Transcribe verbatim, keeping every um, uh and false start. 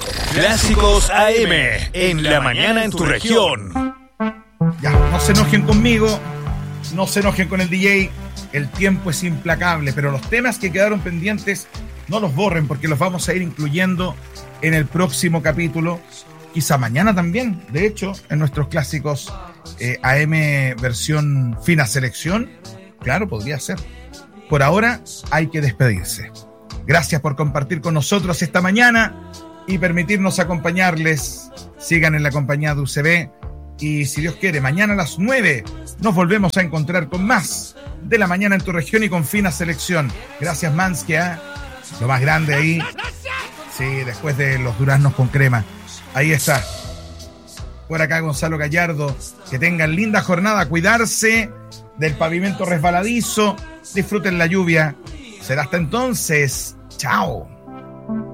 Clásicos A M, en la mañana en tu región. Ya, no se enojen conmigo, no se enojen con el D J, el tiempo es implacable, pero los temas que quedaron pendientes no los borren porque los vamos a ir incluyendo en el próximo capítulo, quizá mañana también, de hecho, en nuestros clásicos eh, A M versión fina selección, claro, podría ser. Por ahora hay que despedirse. Gracias por compartir con nosotros esta mañana y permitirnos acompañarles. Sigan en la compañía de U C B y, si Dios quiere, mañana a las nueve nos volvemos a encontrar con más de la mañana en tu región y con fina selección. Gracias, Mansky, ¿eh? Lo más grande ahí. Sí, después de los duraznos con crema. Ahí está. Por acá Gonzalo Gallardo. Que tengan linda jornada. Cuidarse del pavimento resbaladizo. Disfruten la lluvia. Será hasta entonces. Chao.